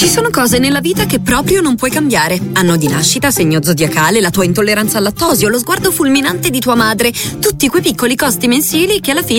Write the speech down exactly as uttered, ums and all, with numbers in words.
Ci sono cose nella vita che proprio non puoi cambiare. Anno di nascita, segno zodiacale, la tua intolleranza al lattosio, lo sguardo fulminante di tua madre. Tutti quei piccoli costi mensili che alla fine